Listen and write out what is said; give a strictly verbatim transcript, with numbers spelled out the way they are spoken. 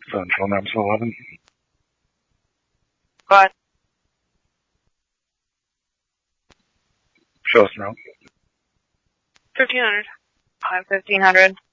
Central Naps eleven. What? Show us now. Fifteen hundred. I'm fifteen hundred.